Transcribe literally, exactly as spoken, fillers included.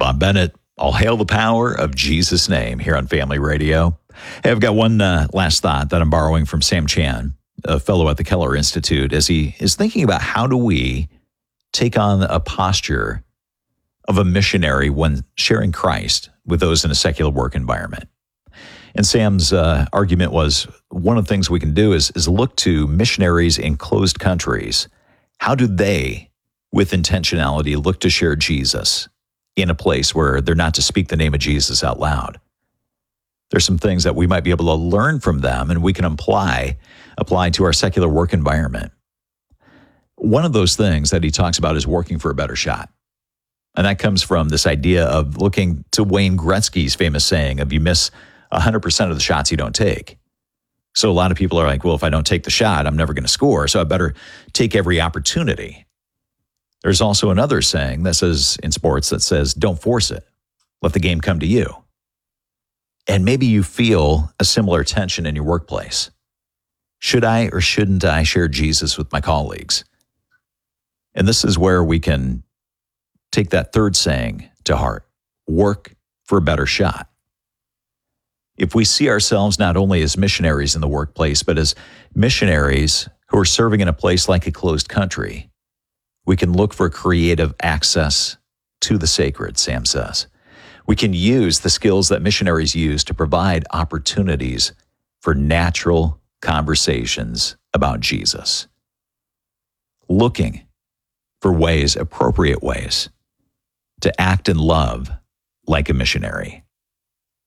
Bob Bennett. All hail the power of Jesus' name here on Family Radio. Hey, I've got one uh, last thought that I'm borrowing from Sam Chan, a fellow at the Keller Institute, as he is thinking about how do we take on a posture of a missionary when sharing Christ with those in a secular work environment. And Sam's uh, argument was one of the things we can do is, is look to missionaries in closed countries. How do they, with intentionality, look to share Jesus in a place where they're not to speak the name of Jesus out loud? There's some things that we might be able to learn from them and we can apply, apply to our secular work environment. One of those things that he talks about is working for a better shot. And that comes from this idea of looking to Wayne Gretzky's famous saying of you miss one hundred percent of the shots you don't take. So a lot of people are like, well, if I don't take the shot, I'm never going to score, so I better take every opportunity. There's also another saying that says in sports that says, don't force it. Let the game come to you. And maybe you feel a similar tension in your workplace. Should I or shouldn't I share Jesus with my colleagues? And this is where we can take that third saying to heart, work for a better shot. If we see ourselves not only as missionaries in the workplace, but as missionaries who are serving in a place like a closed country, we can look for creative access to the sacred, Sam says. We can use the skills that missionaries use to provide opportunities for natural conversations about Jesus. Looking for ways, appropriate ways, to act and love like a missionary.